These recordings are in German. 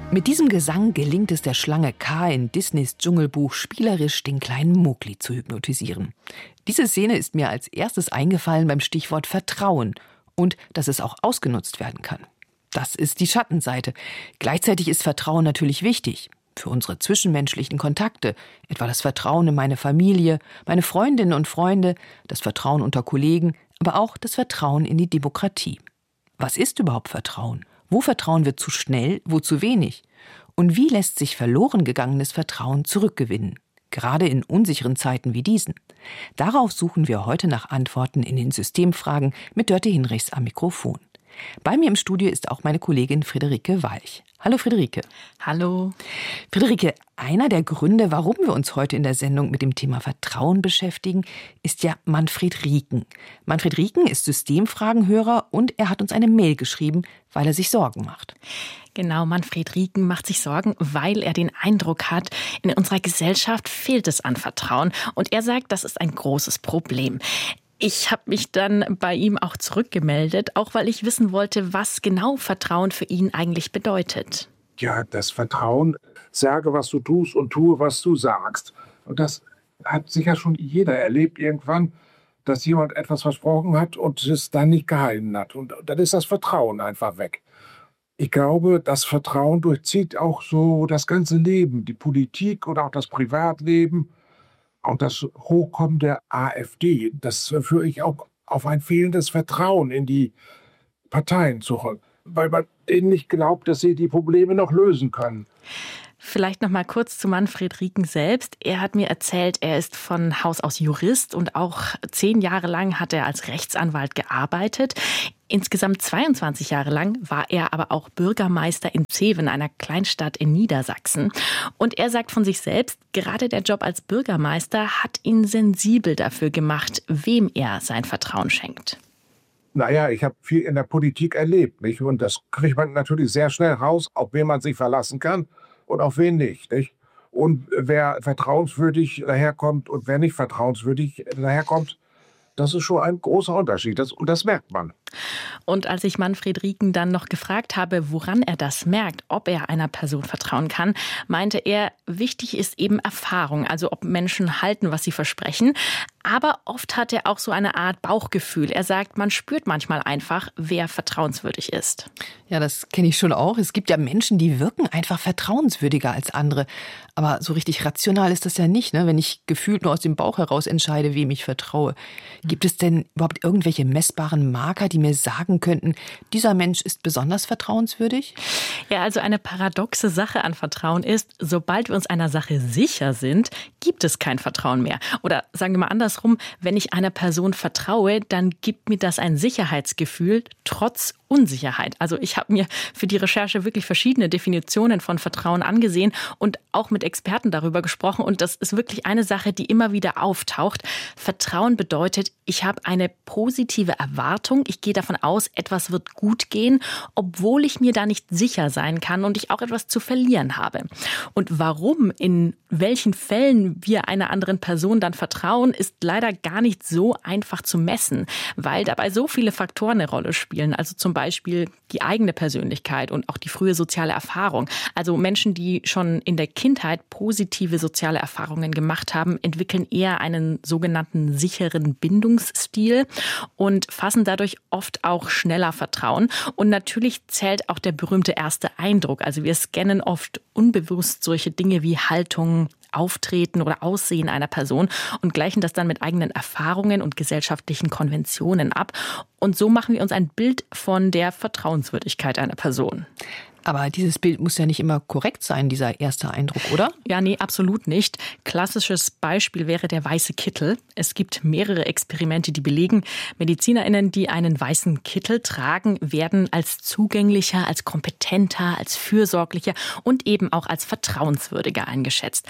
Mit diesem Gesang gelingt es der Schlange K in Disneys Dschungelbuch spielerisch, den kleinen Mowgli zu hypnotisieren. Diese Szene ist mir als erstes eingefallen beim Stichwort Vertrauen und dass es auch ausgenutzt werden kann. Das ist die Schattenseite. Gleichzeitig ist Vertrauen natürlich wichtig. Für unsere zwischenmenschlichen Kontakte, etwa das Vertrauen in meine Familie, meine Freundinnen und Freunde, das Vertrauen unter Kollegen, aber auch das Vertrauen in die Demokratie. Was ist überhaupt Vertrauen? Wo vertrauen wir zu schnell, wo zu wenig? Und wie lässt sich verloren gegangenes Vertrauen zurückgewinnen? Gerade in unsicheren Zeiten wie diesen. Darauf suchen wir heute nach Antworten in den Systemfragen mit Dörte Hinrichs am Mikrofon. Bei mir im Studio ist auch meine Kollegin Friederike Walch. Hallo Friederike. Hallo. Friederike, einer der Gründe, warum wir uns heute in der Sendung mit dem Thema Vertrauen beschäftigen, ist ja Manfred Rieken. Manfred Rieken ist Systemfragenhörer und er hat uns eine Mail geschrieben, weil er sich Sorgen macht. Genau, Manfred Rieken macht sich Sorgen, weil er den Eindruck hat, in unserer Gesellschaft fehlt es an Vertrauen. Und er sagt, das ist ein großes Problem. Ich habe mich dann bei ihm auch zurückgemeldet, auch weil ich wissen wollte, was genau Vertrauen für ihn eigentlich bedeutet. Ja, das Vertrauen, sage, was du tust und tue, was du sagst. Und das hat sicher schon jeder erlebt irgendwann, dass jemand etwas versprochen hat und es dann nicht gehalten hat. Und dann ist das Vertrauen einfach weg. Ich glaube, das Vertrauen durchzieht auch so das ganze Leben, die Politik oder auch das Privatleben. Und das Hochkommen der AfD, das führe ich auch auf ein fehlendes Vertrauen in die Parteien zurück, weil man denen nicht glaubt, dass sie die Probleme noch lösen können. Vielleicht noch mal kurz zu Manfred Rieken selbst. Er hat mir erzählt, er ist von Haus aus Jurist und auch 10 Jahre lang hat er als Rechtsanwalt gearbeitet. Insgesamt 22 Jahre lang war er aber auch Bürgermeister in Zeven, einer Kleinstadt in Niedersachsen. Und er sagt von sich selbst, gerade der Job als Bürgermeister hat ihn sensibel dafür gemacht, wem er sein Vertrauen schenkt. Naja, ich habe viel in der Politik erlebt, nicht? Und das kriegt man natürlich sehr schnell raus, auf wen man sich verlassen kann und auf wen nicht, nicht? Und wer vertrauenswürdig daherkommt und wer nicht vertrauenswürdig daherkommt, das ist schon ein großer Unterschied. Und das merkt man. Und als ich Manfred Rieken dann noch gefragt habe, woran er das merkt, ob er einer Person vertrauen kann, meinte er, wichtig ist eben Erfahrung, also ob Menschen halten, was sie versprechen. Aber oft hat er auch so eine Art Bauchgefühl. Er sagt, man spürt manchmal einfach, wer vertrauenswürdig ist. Ja, das kenne ich schon auch. Es gibt ja Menschen, die wirken einfach vertrauenswürdiger als andere. Aber so richtig rational ist das ja nicht, ne? Wenn ich gefühlt nur aus dem Bauch heraus entscheide, wem ich vertraue. Gibt es denn überhaupt irgendwelche messbaren Marker, die mir sagen könnten, dieser Mensch ist besonders vertrauenswürdig? Ja, also eine paradoxe Sache an Vertrauen ist, sobald wir uns einer Sache sicher sind, gibt es kein Vertrauen mehr. Oder sagen wir mal andersrum, wenn ich einer Person vertraue, dann gibt mir das ein Sicherheitsgefühl, trotz Unsicherheit. Also ich habe mir für die Recherche wirklich verschiedene Definitionen von Vertrauen angesehen und auch mit Experten darüber gesprochen. Und das ist wirklich eine Sache, die immer wieder auftaucht. Vertrauen bedeutet, ich habe eine positive Erwartung. Ich gehe davon aus, etwas wird gut gehen, obwohl ich mir da nicht sicher sein kann und ich auch etwas zu verlieren habe. Und warum, in welchen Fällen wir einer anderen Person dann vertrauen, ist leider gar nicht so einfach zu messen, weil dabei so viele Faktoren eine Rolle spielen. Also zum Beispiel die eigene Persönlichkeit und auch die frühe soziale Erfahrung. Also Menschen, die schon in der Kindheit positive soziale Erfahrungen gemacht haben, entwickeln eher einen sogenannten sicheren Bindungsstil und fassen dadurch oft auch schneller Vertrauen. Und natürlich zählt auch der berühmte erste Eindruck. Also wir scannen oft unbewusst solche Dinge wie Haltung, Auftreten oder Aussehen einer Person und gleichen das dann mit eigenen Erfahrungen und gesellschaftlichen Konventionen ab. Und so machen wir uns ein Bild von der Vertrauenswürdigkeit einer Person. Aber dieses Bild muss ja nicht immer korrekt sein, dieser erste Eindruck, oder? Ja, nee, absolut nicht. Klassisches Beispiel wäre der weiße Kittel. Es gibt mehrere Experimente, die belegen, MedizinerInnen, die einen weißen Kittel tragen, werden als zugänglicher, als kompetenter, als fürsorglicher und eben auch als vertrauenswürdiger eingeschätzt.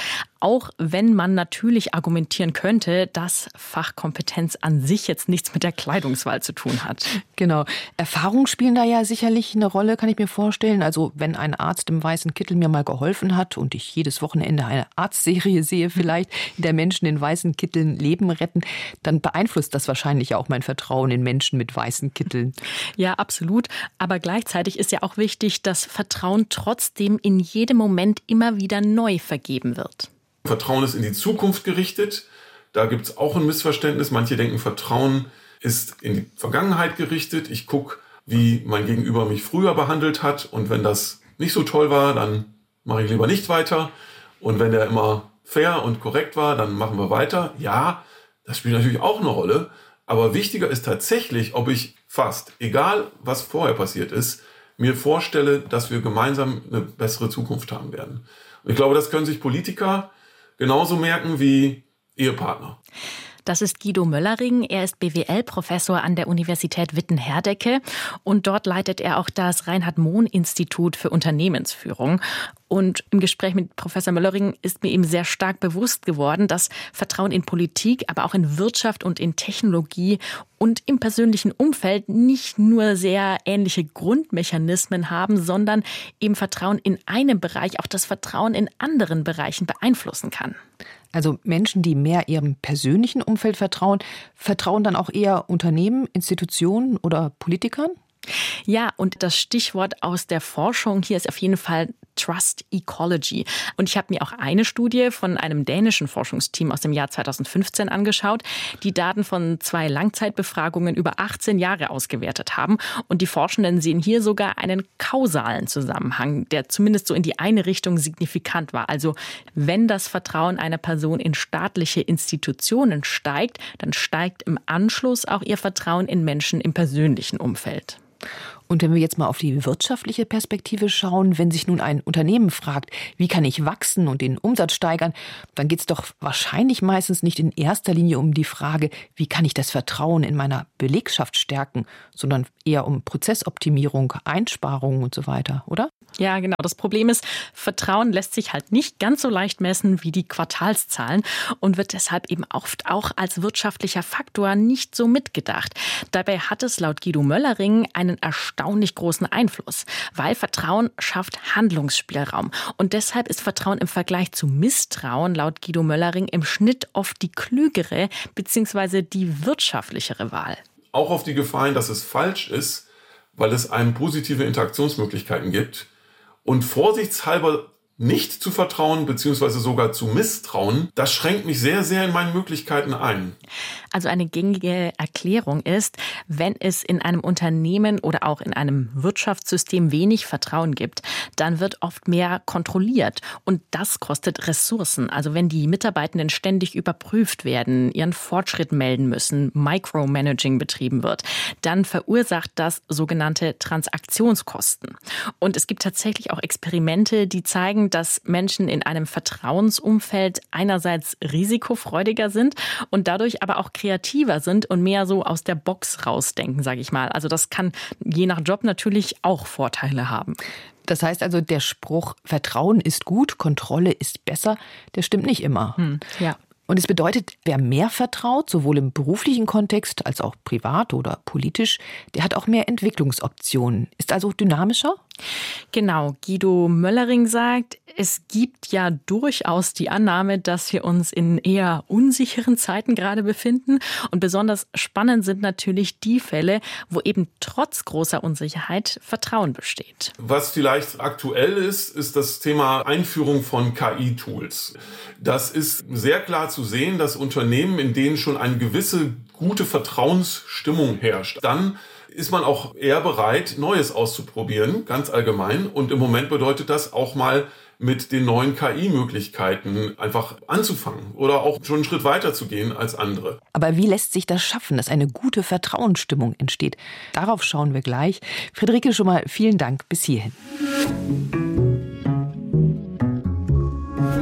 Auch wenn man natürlich argumentieren könnte, dass Fachkompetenz an sich jetzt nichts mit der Kleidungswahl zu tun hat. Genau. Erfahrungen spielen da ja sicherlich eine Rolle, kann ich mir vorstellen. Also wenn ein Arzt im weißen Kittel mir mal geholfen hat und ich jedes Wochenende eine Arztserie sehe vielleicht, in der Menschen in weißen Kitteln Leben retten, dann beeinflusst das wahrscheinlich auch mein Vertrauen in Menschen mit weißen Kitteln. Ja, absolut. Aber gleichzeitig ist ja auch wichtig, dass Vertrauen trotzdem in jedem Moment immer wieder neu vergeben wird. Vertrauen ist in die Zukunft gerichtet. Da gibt es auch ein Missverständnis. Manche denken, Vertrauen ist in die Vergangenheit gerichtet. Ich gucke, wie mein Gegenüber mich früher behandelt hat. Und wenn das nicht so toll war, dann mache ich lieber nicht weiter. Und wenn der immer fair und korrekt war, dann machen wir weiter. Ja, das spielt natürlich auch eine Rolle. Aber wichtiger ist tatsächlich, ob ich fast, egal was vorher passiert ist, mir vorstelle, dass wir gemeinsam eine bessere Zukunft haben werden. Und ich glaube, das können sich Politiker genauso merken wie Ehepartner. Das ist Guido Möllering. Er ist BWL-Professor an der Universität Witten-Herdecke und dort leitet er auch das Reinhard-Mohn-Institut für Unternehmensführung. Und im Gespräch mit Professor Möllering ist mir eben sehr stark bewusst geworden, dass Vertrauen in Politik, aber auch in Wirtschaft und in Technologie und im persönlichen Umfeld nicht nur sehr ähnliche Grundmechanismen haben, sondern eben Vertrauen in einem Bereich auch das Vertrauen in anderen Bereichen beeinflussen kann. Also Menschen, die mehr ihrem persönlichen Umfeld vertrauen, vertrauen dann auch eher Unternehmen, Institutionen oder Politikern? Ja, und das Stichwort aus der Forschung hier ist auf jeden Fall Trust Ecology. Und ich habe mir auch eine Studie von einem dänischen Forschungsteam aus dem Jahr 2015 angeschaut, die Daten von 2 Langzeitbefragungen über 18 Jahre ausgewertet haben. Und die Forschenden sehen hier sogar einen kausalen Zusammenhang, der zumindest so in die eine Richtung signifikant war. Also wenn das Vertrauen einer Person in staatliche Institutionen steigt, dann steigt im Anschluss auch ihr Vertrauen in Menschen im persönlichen Umfeld. Und wenn wir jetzt mal auf die wirtschaftliche Perspektive schauen, wenn sich nun ein Unternehmen fragt, wie kann ich wachsen und den Umsatz steigern, dann geht es doch wahrscheinlich meistens nicht in erster Linie um die Frage, wie kann ich das Vertrauen in meiner Belegschaft stärken, sondern eher um Prozessoptimierung, Einsparungen und so weiter, oder? Ja, genau. Das Problem ist, Vertrauen lässt sich halt nicht ganz so leicht messen wie die Quartalszahlen und wird deshalb eben oft auch als wirtschaftlicher Faktor nicht so mitgedacht. Dabei hat es laut Guido Möllering einen erstaunlich großen Einfluss, weil Vertrauen schafft Handlungsspielraum. Und deshalb ist Vertrauen im Vergleich zu Misstrauen laut Guido Möllering im Schnitt oft die klügere bzw. die wirtschaftlichere Wahl. Auch auf die Gefahr hin, dass es falsch ist, weil es einem positive Interaktionsmöglichkeiten gibt. Und vorsichtshalber nicht zu vertrauen bzw. sogar zu misstrauen, das schränkt mich sehr, sehr in meinen Möglichkeiten ein. Also eine gängige Erklärung ist, wenn es in einem Unternehmen oder auch in einem Wirtschaftssystem wenig Vertrauen gibt, dann wird oft mehr kontrolliert und das kostet Ressourcen. Also wenn die Mitarbeitenden ständig überprüft werden, ihren Fortschritt melden müssen, Micromanaging betrieben wird, dann verursacht das sogenannte Transaktionskosten. Und es gibt tatsächlich auch Experimente, die zeigen, dass Menschen in einem Vertrauensumfeld einerseits risikofreudiger sind und dadurch aber auch kreativer sind und mehr so aus der Box rausdenken, sage ich mal. Also das kann je nach Job natürlich auch Vorteile haben. Das heißt also, der Spruch, Vertrauen ist gut, Kontrolle ist besser, der stimmt nicht immer. Ja. Und es bedeutet, wer mehr vertraut, sowohl im beruflichen Kontext als auch privat oder politisch, der hat auch mehr Entwicklungsoptionen, ist also dynamischer? Genau, Guido Möllering sagt, es gibt ja durchaus die Annahme, dass wir uns in eher unsicheren Zeiten gerade befinden. Und besonders spannend sind natürlich die Fälle, wo eben trotz großer Unsicherheit Vertrauen besteht. Was vielleicht aktuell ist, ist das Thema Einführung von KI-Tools. Das ist sehr klar zu sehen, dass Unternehmen, in denen schon eine gewisse gute Vertrauensstimmung herrscht, dann ist man auch eher bereit, Neues auszuprobieren, ganz allgemein. Und im Moment bedeutet das auch mal mit den neuen KI-Möglichkeiten einfach anzufangen oder auch schon einen Schritt weiter zu gehen als andere. Aber wie lässt sich das schaffen, dass eine gute Vertrauensstimmung entsteht? Darauf schauen wir gleich. Friederike, schon mal vielen Dank bis hierhin.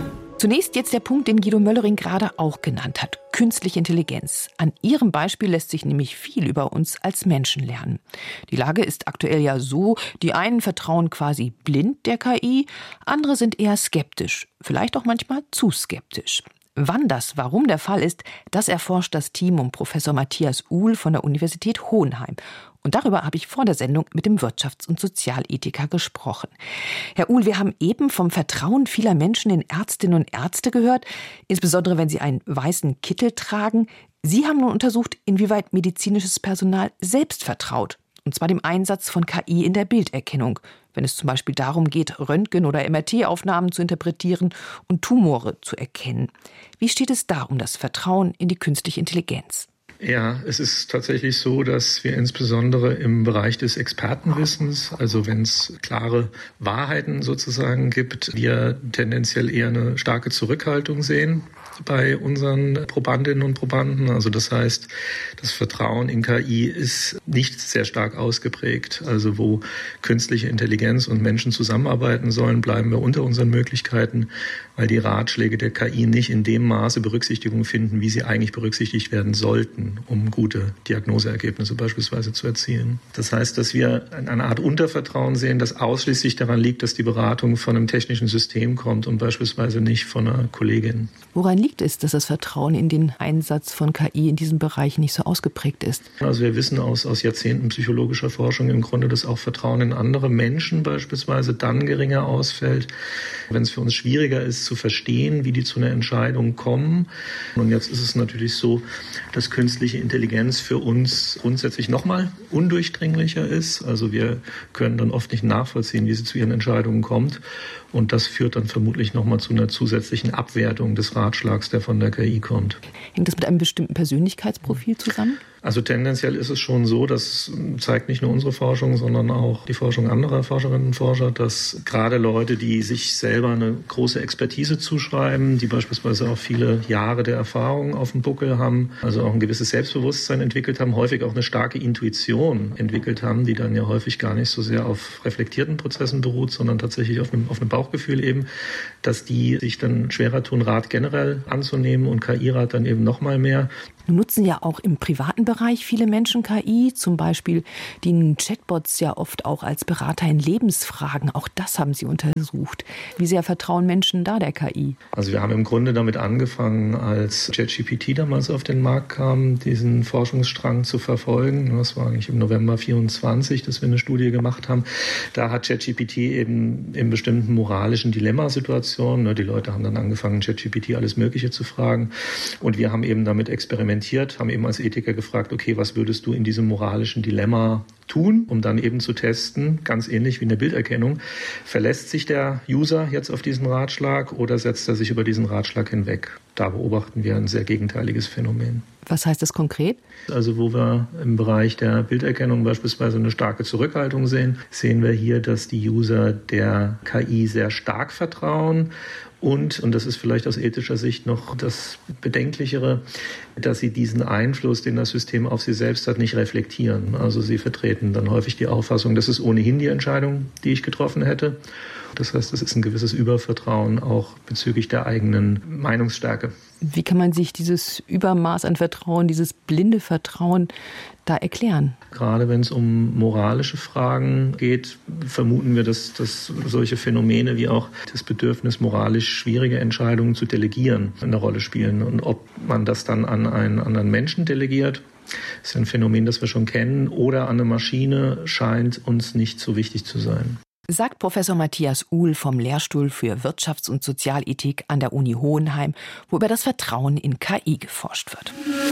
Zunächst jetzt der Punkt, den Guido Möllering gerade auch genannt hat. Künstliche Intelligenz. An ihrem Beispiel lässt sich nämlich viel über uns als Menschen lernen. Die Lage ist aktuell ja so, die einen vertrauen quasi blind der KI, andere sind eher skeptisch, vielleicht auch manchmal zu skeptisch. Wann das, warum der Fall ist, das erforscht das Team um Professor Matthias Uhl von der Universität Hohenheim. Und darüber habe ich vor der Sendung mit dem Wirtschafts- und Sozialethiker gesprochen. Herr Uhl, wir haben eben vom Vertrauen vieler Menschen in Ärztinnen und Ärzte gehört, insbesondere wenn sie einen weißen Kittel tragen. Sie haben nun untersucht, inwieweit medizinisches Personal selbst vertraut. Und zwar dem Einsatz von KI in der Bilderkennung, wenn es zum Beispiel darum geht, Röntgen- oder MRT-Aufnahmen zu interpretieren und Tumore zu erkennen. Wie steht es da um das Vertrauen in die künstliche Intelligenz? Ja, es ist tatsächlich so, dass wir insbesondere im Bereich des Expertenwissens, also wenn es klare Wahrheiten sozusagen gibt, wir tendenziell eher eine starke Zurückhaltung sehen bei unseren Probandinnen und Probanden. Also das heißt, das Vertrauen in KI ist nicht sehr stark ausgeprägt. Also wo künstliche Intelligenz und Menschen zusammenarbeiten sollen, bleiben wir unter unseren Möglichkeiten, weil die Ratschläge der KI nicht in dem Maße Berücksichtigung finden, wie sie eigentlich berücksichtigt werden sollten, um gute Diagnoseergebnisse beispielsweise zu erzielen. Das heißt, dass wir eine Art Untervertrauen sehen, das ausschließlich daran liegt, dass die Beratung von einem technischen System kommt und beispielsweise nicht von einer Kollegin. Woran liegt es, dass das Vertrauen in den Einsatz von KI in diesem Bereich nicht so ausgeprägt ist? Also wir wissen aus Jahrzehnten psychologischer Forschung im Grunde, dass auch Vertrauen in andere Menschen beispielsweise dann geringer ausfällt, wenn es für uns schwieriger ist zu verstehen, wie die zu einer Entscheidung kommen. Und jetzt ist es natürlich so, dass künstliche Intelligenz für uns grundsätzlich nochmal undurchdringlicher ist. Also wir können dann oft nicht nachvollziehen, wie sie zu ihren Entscheidungen kommt. Und das führt dann vermutlich nochmal zu einer zusätzlichen Abwertung des Ratschlags, der von der KI kommt. Hängt das mit einem bestimmten Persönlichkeitsprofil zusammen? Also tendenziell ist es schon so, das zeigt nicht nur unsere Forschung, sondern auch die Forschung anderer Forscherinnen und Forscher, dass gerade Leute, die sich selber eine große Expertise zuschreiben, die beispielsweise auch viele Jahre der Erfahrung auf dem Buckel haben, also auch ein gewisses Selbstbewusstsein entwickelt haben, häufig auch eine starke Intuition entwickelt haben, die dann ja häufig gar nicht so sehr auf reflektierten Prozessen beruht, sondern tatsächlich auf einem Bauchgefühl eben, dass die sich dann schwerer tun, Rat generell anzunehmen und KI-Rat dann eben noch mal mehr. Nun nutzen ja auch im privaten Bereich viele Menschen KI, zum Beispiel dienen Chatbots ja oft auch als Berater in Lebensfragen. Auch das haben Sie untersucht. Wie sehr vertrauen Menschen da der KI? Also wir haben im Grunde damit angefangen, als ChatGPT damals auf den Markt kam, diesen Forschungsstrang zu verfolgen. Das war eigentlich im November 24, dass wir eine Studie gemacht haben. Da hat ChatGPT eben in bestimmten moralischen Dilemmasituationen, die Leute haben dann angefangen, ChatGPT alles Mögliche zu fragen. Und wir haben eben damit experimentiert, haben eben als Ethiker gefragt, okay, was würdest du in diesem moralischen Dilemma tun, um dann eben zu testen, ganz ähnlich wie in der Bilderkennung, verlässt sich der User jetzt auf diesen Ratschlag oder setzt er sich über diesen Ratschlag hinweg? Da beobachten wir ein sehr gegenteiliges Phänomen. Was heißt das konkret? Also wo wir im Bereich der Bilderkennung beispielsweise eine starke Zurückhaltung sehen, sehen wir hier, dass die User der KI sehr stark vertrauen. Und das ist vielleicht aus ethischer Sicht noch das Bedenklichere, dass sie diesen Einfluss, den das System auf sie selbst hat, nicht reflektieren. Also sie vertreten dann häufig die Auffassung, das ist ohnehin die Entscheidung, die ich getroffen hätte. Das heißt, es ist ein gewisses Übervertrauen auch bezüglich der eigenen Meinungsstärke. Wie kann man sich dieses Übermaß an Vertrauen, dieses blinde Vertrauen da erklären? Gerade wenn es um moralische Fragen geht, vermuten wir, dass solche Phänomene wie auch das Bedürfnis, moralisch schwierige Entscheidungen zu delegieren, eine Rolle spielen. Und ob man das dann an einen anderen Menschen delegiert, ist ein Phänomen, das wir schon kennen, oder an eine Maschine, scheint uns nicht so wichtig zu sein. Sagt Professor Matthias Uhl vom Lehrstuhl für Wirtschafts- und Sozialethik an der Uni Hohenheim, wo über das Vertrauen in KI geforscht wird.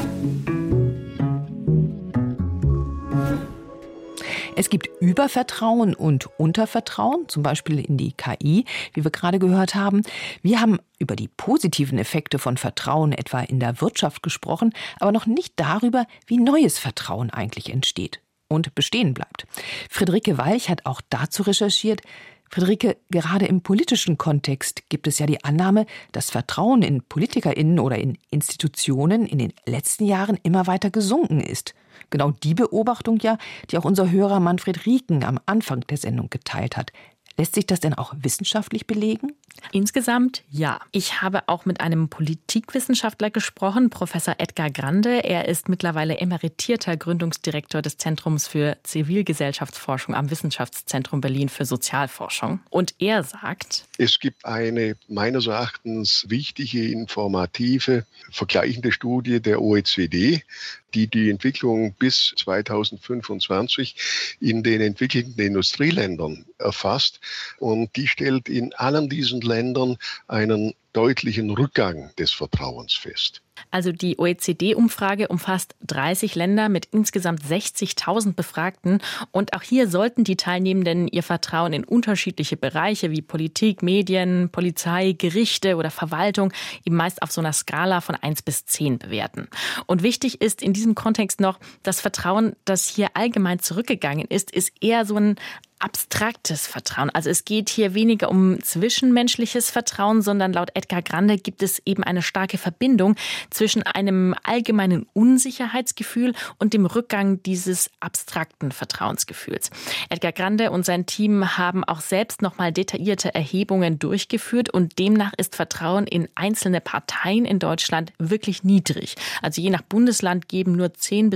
Es gibt Übervertrauen und Untervertrauen, zum Beispiel in die KI, wie wir gerade gehört haben. Wir haben über die positiven Effekte von Vertrauen etwa in der Wirtschaft gesprochen, aber noch nicht darüber, wie neues Vertrauen eigentlich entsteht und bestehen bleibt. Friederike Walch hat auch dazu recherchiert. Friederike, gerade im politischen Kontext gibt es ja die Annahme, dass Vertrauen in PolitikerInnen oder in Institutionen in den letzten Jahren immer weiter gesunken ist. Genau die Beobachtung ja, die auch unser Hörer Manfred Rieken am Anfang der Sendung geteilt hat. Lässt sich das denn auch wissenschaftlich belegen? Insgesamt ja. Ich habe auch mit einem Politikwissenschaftler gesprochen, Professor Edgar Grande. Er ist mittlerweile emeritierter Gründungsdirektor des Zentrums für Zivilgesellschaftsforschung am Wissenschaftszentrum Berlin für Sozialforschung. Und er sagt: Es gibt eine meines Erachtens wichtige, informative, vergleichende Studie der OECD, die Entwicklung bis 2025 in den entwickelten Industrieländern erfasst. Und die stellt in allen diesen Ländern einen deutlichen Rückgang des Vertrauens fest. Also die OECD-Umfrage umfasst 30 Länder mit insgesamt 60.000 Befragten. Und auch hier sollten die Teilnehmenden ihr Vertrauen in unterschiedliche Bereiche wie Politik, Medien, Polizei, Gerichte oder Verwaltung eben meist auf so einer Skala von 1 bis 10 bewerten. Und wichtig ist in diesem Kontext noch, das Vertrauen, das hier allgemein zurückgegangen ist eher so ein abstraktes Vertrauen. Also es geht hier weniger um zwischenmenschliches Vertrauen, sondern laut Edgar Grande gibt es eben eine starke Verbindung zwischen einem allgemeinen Unsicherheitsgefühl und dem Rückgang dieses abstrakten Vertrauensgefühls. Edgar Grande und sein Team haben auch selbst nochmal detaillierte Erhebungen durchgeführt und demnach ist Vertrauen in einzelne Parteien in Deutschland wirklich niedrig. Also je nach Bundesland geben nur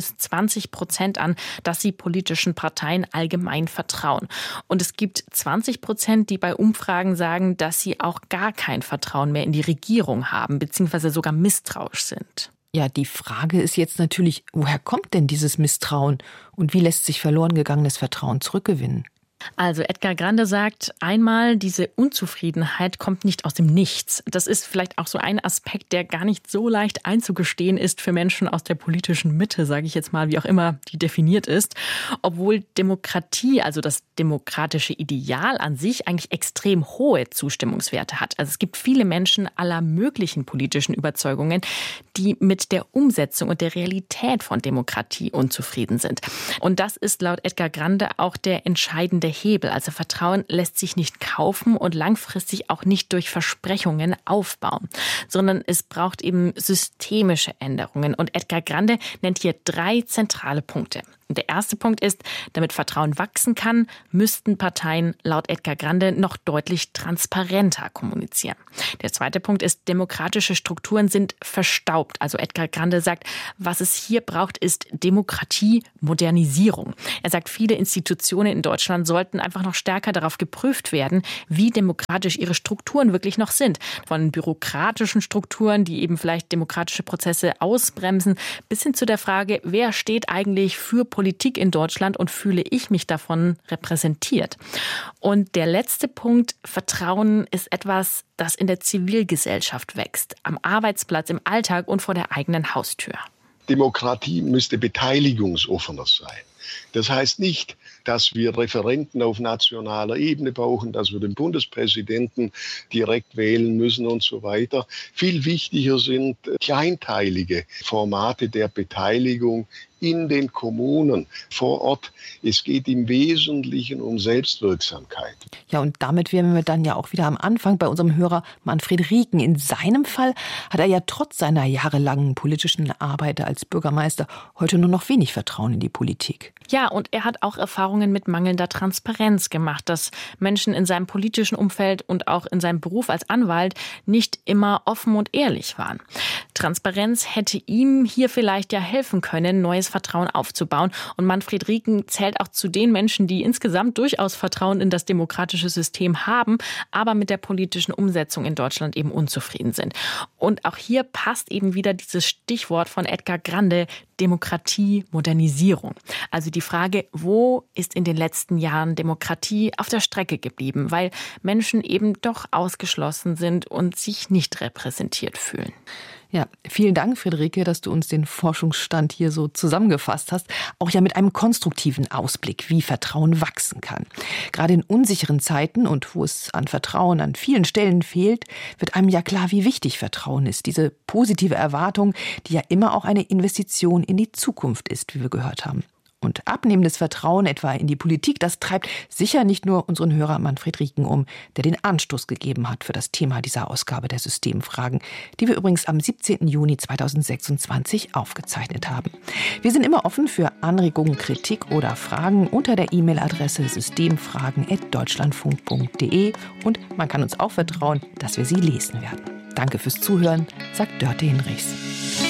10-20% an, dass sie politischen Parteien allgemein vertrauen. Und es gibt 20%, die bei Umfragen sagen, dass sie auch gar kein Vertrauen mehr in die Regierung haben, beziehungsweise sogar misstrauisch sind. Ja, die Frage ist jetzt natürlich, woher kommt denn dieses Misstrauen und wie lässt sich verloren gegangenes Vertrauen zurückgewinnen? Also Edgar Grande sagt einmal, diese Unzufriedenheit kommt nicht aus dem Nichts. Das ist vielleicht auch so ein Aspekt, der gar nicht so leicht einzugestehen ist für Menschen aus der politischen Mitte, sage ich jetzt mal, wie auch immer die definiert ist. Obwohl Demokratie, also das demokratische Ideal an sich, eigentlich extrem hohe Zustimmungswerte hat. Also es gibt viele Menschen aller möglichen politischen Überzeugungen, die mit der Umsetzung und der Realität von Demokratie unzufrieden sind. Und das ist laut Edgar Grande auch der entscheidende Hebel. Also Vertrauen lässt sich nicht kaufen und langfristig auch nicht durch Versprechungen aufbauen, sondern es braucht eben systemische Änderungen. Und Edgar Grande nennt hier 3 zentrale Punkte. Und der erste Punkt ist, damit Vertrauen wachsen kann, müssten Parteien laut Edgar Grande noch deutlich transparenter kommunizieren. Der zweite Punkt ist, demokratische Strukturen sind verstaubt. Also Edgar Grande sagt, was es hier braucht, ist Demokratiemodernisierung. Er sagt, viele Institutionen in Deutschland sollten einfach noch stärker darauf geprüft werden, wie demokratisch ihre Strukturen wirklich noch sind. Von bürokratischen Strukturen, die eben vielleicht demokratische Prozesse ausbremsen, bis hin zu der Frage, wer steht eigentlich für Politik in Deutschland und fühle ich mich davon repräsentiert. Und der letzte Punkt, Vertrauen ist etwas, das in der Zivilgesellschaft wächst, am Arbeitsplatz, im Alltag und vor der eigenen Haustür. Demokratie müsste beteiligungsoffener sein. Das heißt nicht, dass wir Referenten auf nationaler Ebene brauchen, dass wir den Bundespräsidenten direkt wählen müssen und so weiter. Viel wichtiger sind kleinteilige Formate der Beteiligung in den Kommunen vor Ort. Es geht im Wesentlichen um Selbstwirksamkeit. Ja, und damit wären wir dann ja auch wieder am Anfang bei unserem Hörer Manfred Rieken. In seinem Fall hat er ja trotz seiner jahrelangen politischen Arbeit als Bürgermeister heute nur noch wenig Vertrauen in die Politik. Ja, und er hat auch Erfahrungen mit mangelnder Transparenz gemacht, dass Menschen in seinem politischen Umfeld und auch in seinem Beruf als Anwalt nicht immer offen und ehrlich waren. Transparenz hätte ihm hier vielleicht ja helfen können, neues Vertrauen aufzubauen. Und Manfred Rieken zählt auch zu den Menschen, die insgesamt durchaus Vertrauen in das demokratische System haben, aber mit der politischen Umsetzung in Deutschland eben unzufrieden sind. Und auch hier passt eben wieder dieses Stichwort von Edgar Grande, Demokratiemodernisierung. Also die Frage, wo ist in den letzten Jahren Demokratie auf der Strecke geblieben, weil Menschen eben doch ausgeschlossen sind und sich nicht repräsentiert fühlen. Ja, vielen Dank, Friederike, dass du uns den Forschungsstand hier so zusammengefasst hast. Auch ja mit einem konstruktiven Ausblick, wie Vertrauen wachsen kann. Gerade in unsicheren Zeiten und wo es an Vertrauen an vielen Stellen fehlt, wird einem ja klar, wie wichtig Vertrauen ist. Diese positive Erwartung, die ja immer auch eine Investition in die Zukunft ist, wie wir gehört haben. Und abnehmendes Vertrauen etwa in die Politik, das treibt sicher nicht nur unseren Hörer Manfred Rieken um, der den Anstoß gegeben hat für das Thema dieser Ausgabe der Systemfragen, die wir übrigens am 17. Juni 2026 aufgezeichnet haben. Wir sind immer offen für Anregungen, Kritik oder Fragen unter der E-Mail-Adresse systemfragen@deutschlandfunk.de und man kann uns auch vertrauen, dass wir sie lesen werden. Danke fürs Zuhören, sagt Dörte Hinrichs.